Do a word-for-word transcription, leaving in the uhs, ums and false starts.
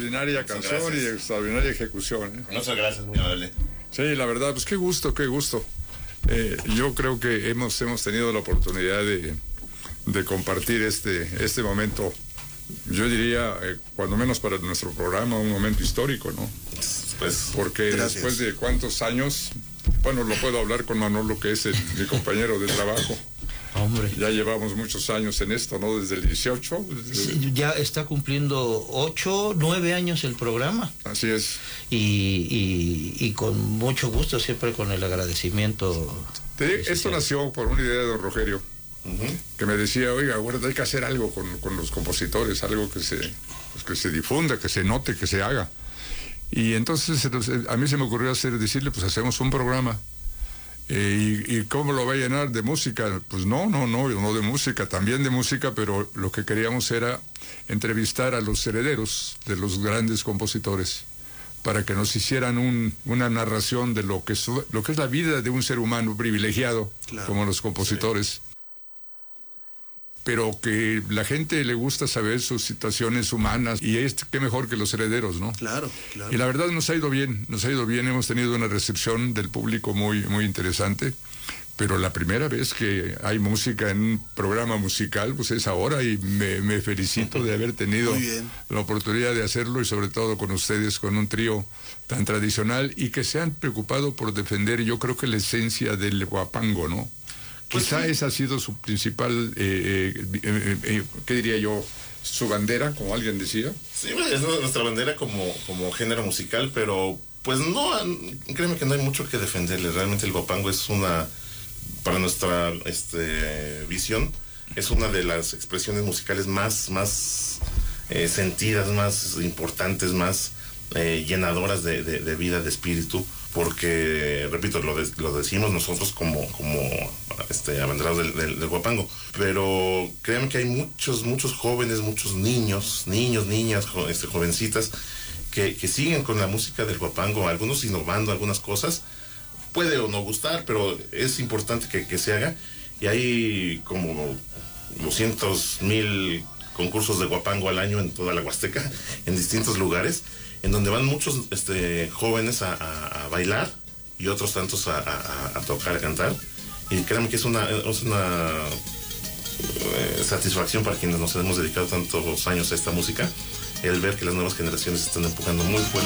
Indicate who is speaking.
Speaker 1: extraordinaria
Speaker 2: Muchas
Speaker 1: canción
Speaker 2: gracias.
Speaker 1: y extraordinaria ejecución. ¿eh?
Speaker 2: Muchas gracias, muy amable.
Speaker 1: Sí, la verdad, pues qué gusto, qué gusto. Eh, yo creo que hemos, hemos tenido la oportunidad de, de compartir este, este momento, yo diría, eh, cuando menos para nuestro programa, un momento histórico, ¿no?
Speaker 2: Pues,
Speaker 1: porque
Speaker 3: gracias.
Speaker 1: Después de cuántos años, bueno, lo puedo hablar con Manolo, que es el, mi compañero de trabajo.
Speaker 4: Hombre.
Speaker 1: Ya llevamos muchos años en esto, ¿no? Desde el dieciocho. Desde...
Speaker 4: Sí, ya está cumpliendo ocho, nueve años el programa.
Speaker 1: Así es.
Speaker 4: Y, y, y con mucho gusto, siempre con el agradecimiento.
Speaker 1: Te digo, esto nació por una idea de don Rogelio, uh-huh. que me decía, oiga, bueno, hay que hacer algo con, con los compositores, algo que se, pues, que se difunda, que se note, que se haga. Y entonces a mí se me ocurrió hacer, decirle, pues hacemos un programa. Eh, y, y cómo lo va a llenar de música, pues no, no, no, no de música, también de música, pero lo que queríamos era entrevistar a los herederos de los grandes compositores para que nos hicieran un, una narración de lo que, es, lo que es la vida de un ser humano privilegiado, claro, como los compositores. Sí. Pero que la gente le gusta saber sus situaciones humanas, y es que mejor que los herederos, ¿no?
Speaker 3: Claro, claro.
Speaker 1: Y la verdad nos ha ido bien, nos ha ido bien, hemos tenido una recepción del público muy, muy interesante, pero la primera vez que hay música en un programa musical, pues es ahora, y me, me felicito de haber tenido la oportunidad de hacerlo, y sobre todo con ustedes, con un trío tan tradicional, y que se han preocupado por defender, yo creo que la esencia del huapango, ¿no? Pues quizá sí. Esa ha sido su principal, eh, eh, eh, eh, ¿qué diría yo? Su bandera, como alguien decía.
Speaker 2: Sí, es nuestra bandera como, como género musical, pero pues no, créeme que no hay mucho que defenderle. Realmente el huapango es una, para nuestra este, visión, es una de las expresiones musicales más, más eh, sentidas, más importantes, más eh, llenadoras de, de, de vida, de espíritu. Porque, repito, lo, de, lo decimos nosotros como, como este, abanderados del, del, del huapango, pero créanme que hay muchos, muchos jóvenes, muchos niños, niños, niñas, jo, este, jovencitas, que, que siguen con la música del huapango, algunos innovando algunas cosas, puede o no gustar, pero es importante que, que se haga, y hay como doscientos mil concursos de huapango al año en toda la Huasteca, en distintos lugares, en donde van muchos este, jóvenes a, a, a bailar y otros tantos a, a, a tocar, a cantar. Y créanme que es una, es una eh, satisfacción para quienes nos hemos dedicado tantos años a esta música, el ver que las nuevas generaciones están empujando muy fuerte.